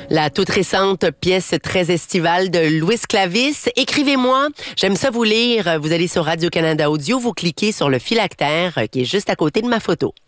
La toute récente pièce très estivale de Louis Clavis. Écrivez-moi, j'aime ça vous lire. Vous allez sur Radio-Canada Audio, vous cliquez sur le phylactère qui est juste à côté de ma photo.